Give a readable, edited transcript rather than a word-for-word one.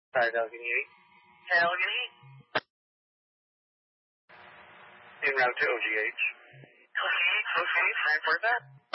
Sorry, Allegheny 8. Allegheny 8. En route to OGH. Okay, Frankfurt that?